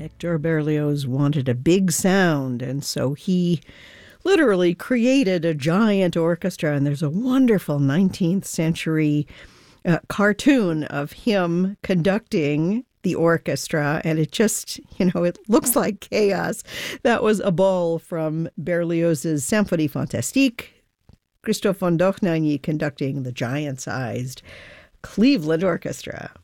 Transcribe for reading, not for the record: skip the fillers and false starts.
Hector Berlioz wanted a big sound, and so he literally created a giant orchestra. And there's a wonderful 19th century cartoon of him conducting the orchestra, and it just, it looks like chaos. That was a ball from Berlioz's Symphonie Fantastique. Christoph von Dohnanyi conducting the giant-sized Cleveland Orchestra.